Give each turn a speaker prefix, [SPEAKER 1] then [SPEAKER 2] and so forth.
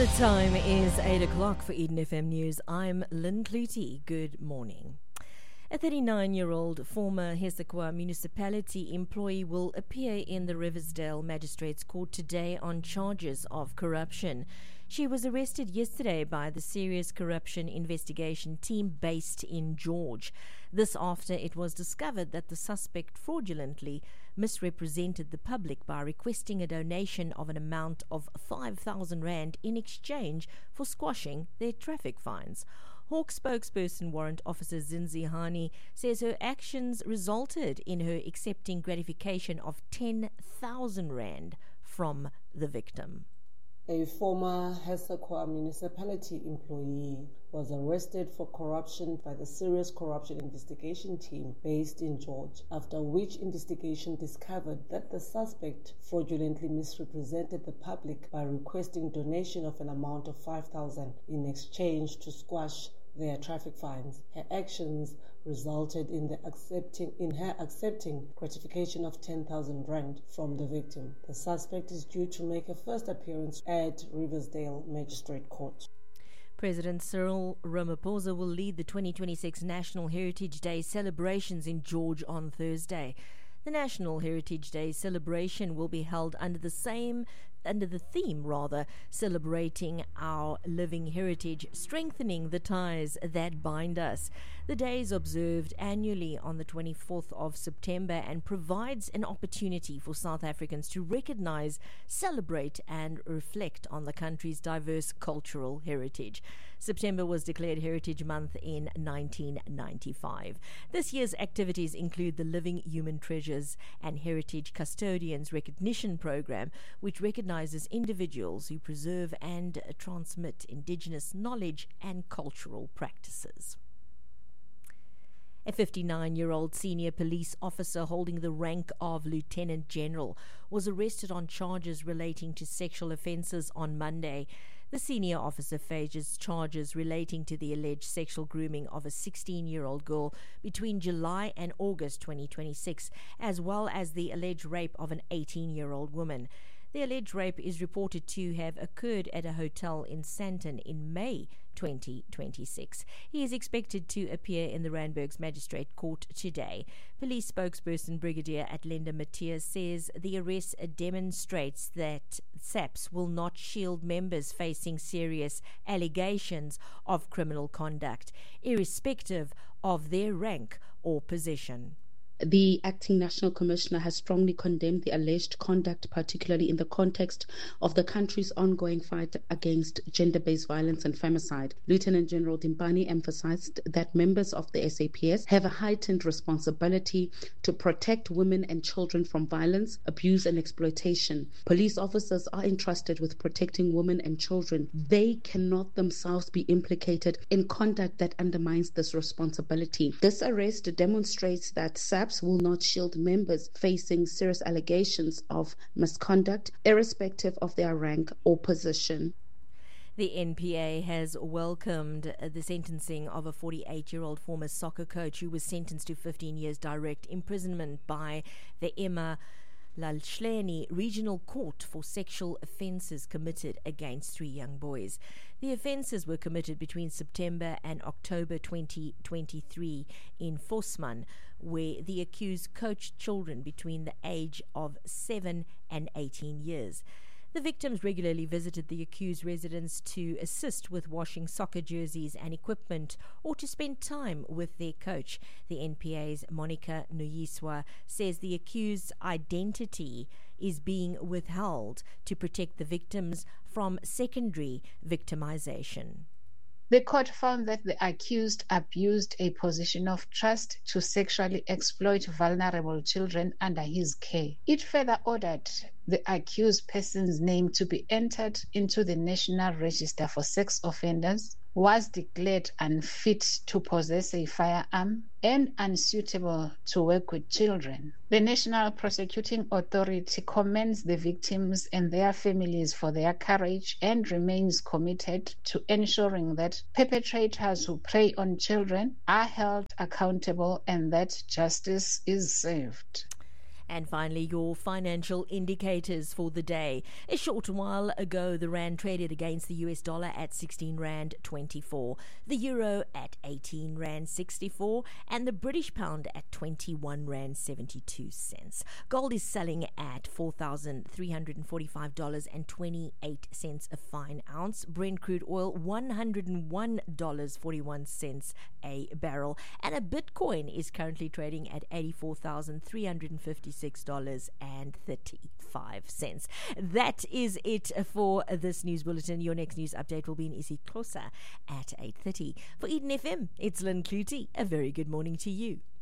[SPEAKER 1] The time is 8 o'clock for Eden FM News. I'm Lynn Clutie. Good morning. A 39-year-old former Hesekwa municipality employee will appear in the Riversdale Magistrates Court today on charges of corruption. She was arrested yesterday by the Serious Corruption Investigation Team based in George. This after it was discovered that the suspect fraudulently misrepresented the public by requesting a donation of an amount of 5,000 rand in exchange for squashing their traffic fines. Hawk spokesperson Warrant Officer Zinzi Hani says her actions resulted in her accepting gratification of 10,000 rand from the victim.
[SPEAKER 2] A former Hesekwa municipality employee was arrested for corruption by the Serious Corruption Investigation Team based in George, after which investigation discovered that the suspect fraudulently misrepresented the public by requesting donation of an amount of 5,000 in exchange to squash their traffic fines. Her actions resulted in her accepting gratification of 10,000 rand from the victim. The suspect is due to make a first appearance at Riversdale Magistrate Court.
[SPEAKER 1] President Cyril Ramaphosa will lead the 2026 National Heritage Day celebrations in George on Thursday. The National Heritage Day celebration will be held under the theme, celebrating our living heritage, strengthening the ties that bind us. The day is observed annually on the 24th of September and provides an opportunity for South Africans to recognize, celebrate and reflect on the country's diverse cultural heritage. September was declared Heritage Month in 1995. This year's activities include the Living Human Treasures and Heritage Custodians Recognition Program, which recognizes individuals who preserve and transmit Indigenous knowledge and cultural practices. A 59-year-old senior police officer holding the rank of Lieutenant General was arrested on charges relating to sexual offences on Monday. The senior officer faces charges relating to the alleged sexual grooming of a 16-year-old girl between July and August 2026, as well as the alleged rape of an 18-year-old woman. The alleged rape is reported to have occurred at a hotel in Sandton in May 2026. He is expected to appear in the Randburg's Magistrate Court today. Police spokesperson Brigadier Atlenda Matthias says the arrest demonstrates that SAPS will not shield members facing serious allegations of criminal conduct, irrespective of their rank or position.
[SPEAKER 3] The Acting National Commissioner has strongly condemned the alleged conduct, particularly in the context of the country's ongoing fight against gender-based violence and femicide. Lieutenant General Dimpani emphasized that members of the SAPS have a heightened responsibility to protect women and children from violence, abuse and exploitation. Police officers are entrusted with protecting women and children. They cannot themselves be implicated in conduct that undermines this responsibility. This arrest demonstrates that SAPS will not shield members facing serious allegations of misconduct, irrespective of their rank or position.
[SPEAKER 1] The NPA has welcomed the sentencing of a 48-year-old former soccer coach who was sentenced to 15 years direct imprisonment by the Emma Lalshleni Regional Court for sexual offences committed against 3 young boys. The offences were committed between September and October 2023 in Vosman, where the accused coached children between the age of 7 and 18 years. The victims regularly visited the accused residence to assist with washing soccer jerseys and equipment or to spend time with their coach. The NPA's Monica Nuyiswa says the accused's identity is being withheld to protect the victims from secondary victimization.
[SPEAKER 4] The court found that the accused abused a position of trust to sexually exploit vulnerable children under his care. It further ordered the accused person's name to be entered into the National Register for Sex Offenders, was declared unfit to possess a firearm and unsuitable to work with children. The National Prosecuting Authority commends the victims and their families for their courage and remains committed to ensuring that perpetrators who prey on children are held accountable and that justice is served.
[SPEAKER 1] And finally, your financial indicators for the day. A short while ago, the rand traded against the US dollar at 16 rand 24, the euro at 18 rand 64, and the British pound at 21 rand 72 cents. Gold is selling at $4,345.28 a fine ounce. Brent crude oil $101.41 a barrel, and a Bitcoin is currently trading at $84,356.35. That is it for this news bulletin. Your next news update will be in isiXhosa at 8:30. For Eden FM, it's Lynn Clutie. A very good morning to you.